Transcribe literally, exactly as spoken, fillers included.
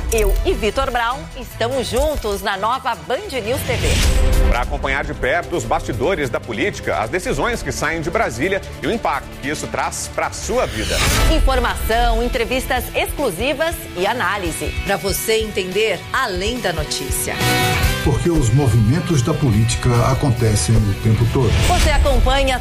Eu e Vitor Brown estamos juntos na nova Band News T V. Para acompanhar de perto os bastidores da política, as decisões que saem de Brasília e o impacto que isso traz para a sua vida. Informação, entrevistas exclusivas e análise. Para você entender além da notícia. Porque os movimentos da política acontecem o tempo todo. Você acompanha